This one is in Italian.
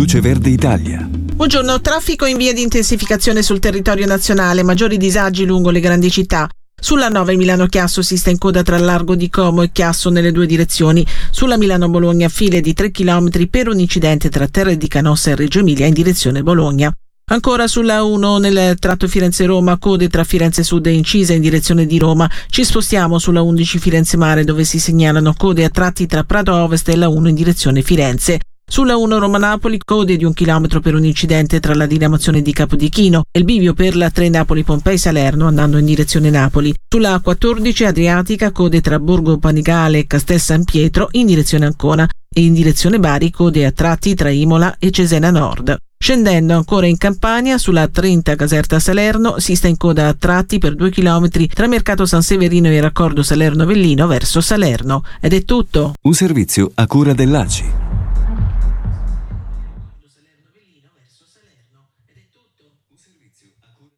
Croce Verde Italia. Buongiorno, traffico in via di intensificazione sul territorio nazionale, maggiori disagi lungo le grandi città. Sulla 9 Milano-Chiasso si sta in coda tra Largo di Como e Chiasso nelle due direzioni. Sulla Milano-Bologna file di 3 km per un incidente tra Terre di Canossa e Reggio Emilia in direzione Bologna. Ancora sulla 1 nel tratto Firenze-Roma, code tra Firenze Sud e Incisa in direzione di Roma. Ci spostiamo sulla 11 Firenze-Mare dove si segnalano code a tratti tra Prato Ovest e la 1 in direzione Firenze. Sulla 1 Roma-Napoli, code di 1 chilometro per un incidente tra la diramazione di Capodichino e il bivio per la 3 Napoli-Pompei-Salerno andando in direzione Napoli. Sulla 14 Adriatica, code tra Borgo Panigale e Castel San Pietro in direzione Ancona e in direzione Bari, code a tratti tra Imola e Cesena Nord. Scendendo ancora in Campania, sulla 30 Caserta-Salerno si sta in coda a tratti per 2 chilometri tra Mercato San Severino e il raccordo Salerno-Avellino verso Salerno. Ed è tutto. Un servizio a cura dell'ACI. Un servizio a cura